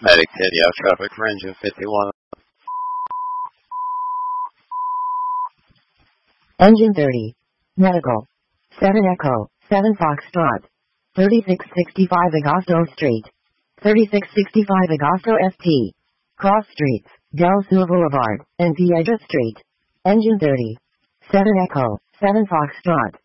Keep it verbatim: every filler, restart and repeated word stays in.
Medic Kenya, traffic range of fifty-one. Engine thirty. Medical. seven Echo, seven Foxtrot. thirty-six sixty-five Agosto Street. thirty-six sixty-five Agosto S T. Cross Streets, Del Sur Boulevard, and Piedra Street. Engine thirty. seven Echo, seven Foxtrot.